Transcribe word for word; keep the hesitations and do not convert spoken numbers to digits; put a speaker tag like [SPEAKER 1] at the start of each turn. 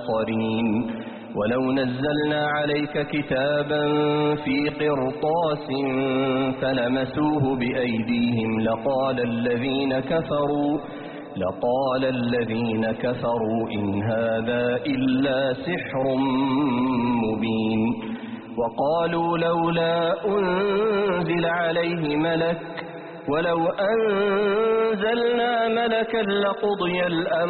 [SPEAKER 1] قرين ولو نزلنا عليك كتابا في قرطاس فلمسوه بأيديهم لقال الذين كفروا لقال الذين كفروا إن هذا إلا سحر مبين وقالوا لولا أنزل عليه ملك ولو أنزلنا ملكا لقضي الأمر